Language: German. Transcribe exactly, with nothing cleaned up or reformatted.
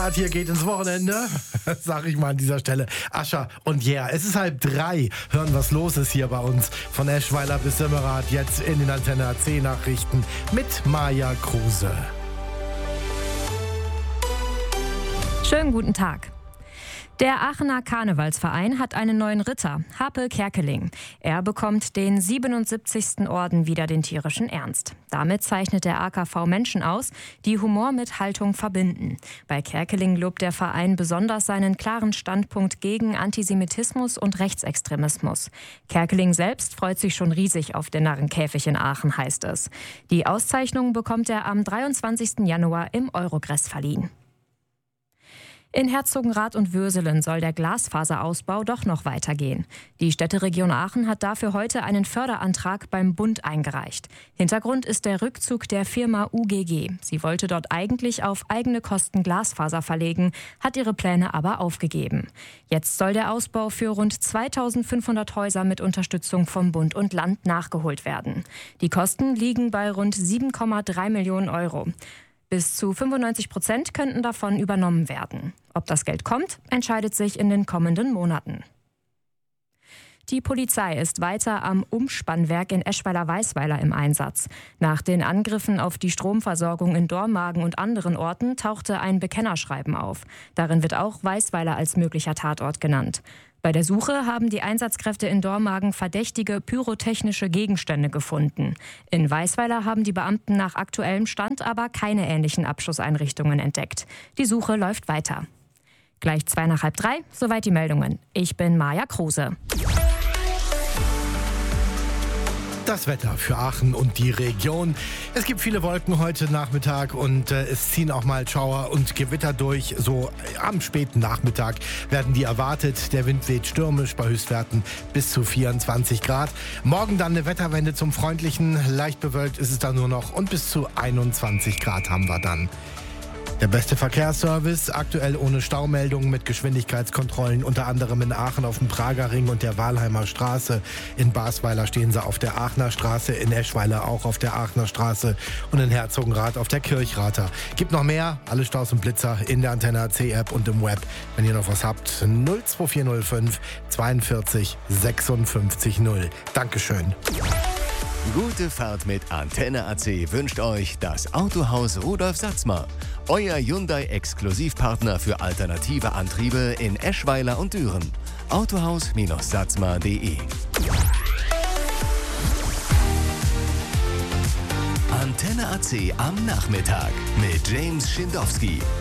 Hier geht ins Wochenende, sag ich mal an dieser Stelle. Ascher und yeah, es ist halb drei. Hören, was los ist hier bei uns. Von Eschweiler bis Simmerath, jetzt in den Antenne A C Nachrichten mit Maja Kruse. Schönen guten Tag. Der Aachener Karnevalsverein hat einen neuen Ritter, Harpe Kerkeling. Er bekommt den siebenundsiebzigsten Orden wider den tierischen Ernst. Damit zeichnet der A K V Menschen aus, die Humor mit Haltung verbinden. Bei Kerkeling lobt der Verein besonders seinen klaren Standpunkt gegen Antisemitismus und Rechtsextremismus. Kerkeling selbst freut sich schon riesig auf den Narrenkäfig in Aachen, heißt es. Die Auszeichnung bekommt er am dreiundzwanzigsten Januar im Eurogress verliehen. In Herzogenrath und Würselen soll der Glasfaserausbau doch noch weitergehen. Die Städteregion Aachen hat dafür heute einen Förderantrag beim Bund eingereicht. Hintergrund ist der Rückzug der Firma U G G. Sie wollte dort eigentlich auf eigene Kosten Glasfaser verlegen, hat ihre Pläne aber aufgegeben. Jetzt soll der Ausbau für rund zweitausendfünfhundert Häuser mit Unterstützung vom Bund und Land nachgeholt werden. Die Kosten liegen bei rund sieben Komma drei Millionen Euro. Bis zu fünfundneunzig Prozent könnten davon übernommen werden. Ob das Geld kommt, entscheidet sich in den kommenden Monaten. Die Polizei ist weiter am Umspannwerk in Eschweiler-Weisweiler im Einsatz. Nach den Angriffen auf die Stromversorgung in Dormagen und anderen Orten tauchte ein Bekennerschreiben auf. Darin wird auch Weisweiler als möglicher Tatort genannt. Bei der Suche haben die Einsatzkräfte in Dormagen verdächtige pyrotechnische Gegenstände gefunden. In Weisweiler haben die Beamten nach aktuellem Stand aber keine ähnlichen Abschusseinrichtungen entdeckt. Die Suche läuft weiter. Gleich zwei nach halb drei, soweit die Meldungen. Ich bin Maja Kruse. Das Wetter für Aachen und die Region. Es gibt viele Wolken heute Nachmittag und äh, es ziehen auch mal Schauer und Gewitter durch. So äh, am späten Nachmittag werden die erwartet. Der Wind weht stürmisch bei Höchstwerten bis zu vierundzwanzig Grad. Morgen dann eine Wetterwende zum Freundlichen. Leicht bewölkt ist es dann nur noch und bis zu einundzwanzig Grad haben wir dann. Der beste Verkehrsservice, aktuell ohne Staumeldungen mit Geschwindigkeitskontrollen, unter anderem in Aachen auf dem Prager Ring und der Walheimer Straße. In Basweiler stehen sie auf der Aachener Straße, in Eschweiler auch auf der Aachener Straße und in Herzogenrath auf der Kirchrather. Gibt noch mehr, alle Staus und Blitzer in der Antenne A C App und im Web. Wenn ihr noch was habt, null zwei vier null fünf zweiundvierzig sechsundfünfzig null. Dankeschön. Gute Fahrt mit Antenne A C wünscht euch das Autohaus Rudolf Satzmer. Euer Hyundai-Exklusivpartner für alternative Antriebe in Eschweiler und Düren. autohaus Satzmer punkt de Antenne A C am Nachmittag mit James Schindowski.